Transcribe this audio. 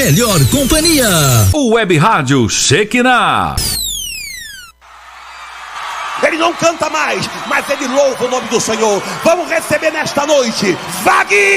melhor companhia. O Web Rádio Shekinah. Ele não canta mais, mas ele louva o nome do Senhor. Vamos receber nesta noite Wagner.